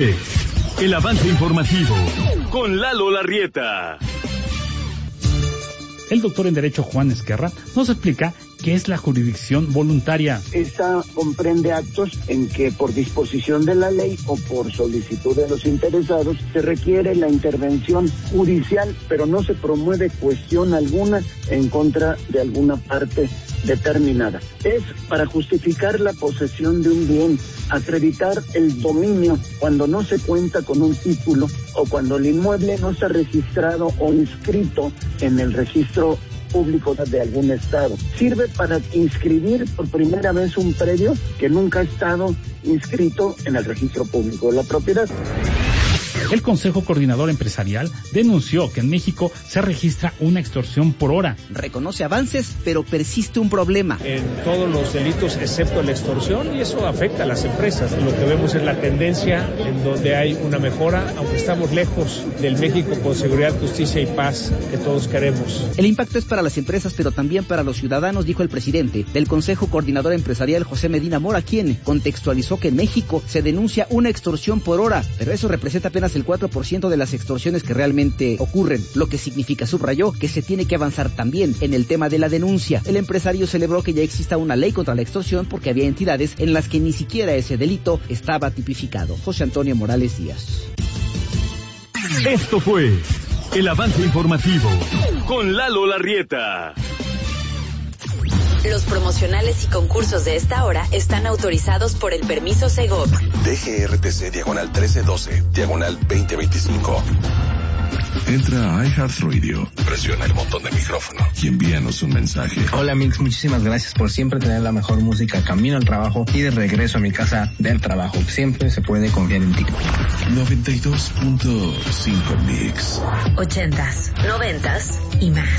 El avance informativo con Lalo Larrieta. El doctor en Derecho Juan Esquerra nos explica qué es la jurisdicción voluntaria. Esta comprende actos en que por disposición de la ley o por solicitud de los interesados se requiere la intervención judicial, pero no se promueve cuestión alguna en contra de alguna parte determinada. Es para justificar la posesión de un bien, acreditar el dominio cuando no se cuenta con un título o cuando el inmueble no está registrado o inscrito en el registro público de algún estado. Sirve para inscribir por primera vez un predio que nunca ha estado inscrito en el registro público de la propiedad. El Consejo Coordinador Empresarial denunció que en México se registra una extorsión por hora. Reconoce avances, pero persiste un problema. En todos los delitos, excepto la extorsión, y eso afecta a las empresas. Lo que vemos es la tendencia en donde hay una mejora, aunque estamos lejos del México con seguridad, justicia y paz que todos queremos. El impacto es para las empresas, pero también para los ciudadanos, dijo el presidente del Consejo Coordinador Empresarial, José Medina Mora, quien contextualizó que en México se denuncia una extorsión por hora, pero eso representa apenas el 4% de las extorsiones que realmente ocurren, lo que significa, subrayó, que se tiene que avanzar también en el tema de la denuncia. El empresario celebró que ya exista una ley contra la extorsión porque había entidades en las que ni siquiera ese delito estaba tipificado. José Antonio Morales Díaz. Esto fue el avance informativo con Lalo Larrieta. Los promocionales y concursos de esta hora están autorizados por el permiso Segov. DGRTC /1312, /2025. Entra a iHeartRadio, presiona el botón de micrófono y envíanos un mensaje. Hola Mix, muchísimas gracias por siempre tener la mejor música camino al trabajo y de regreso a mi casa del trabajo. Siempre se puede confiar en ti. 92.5 Mix. 80s, 90s y más.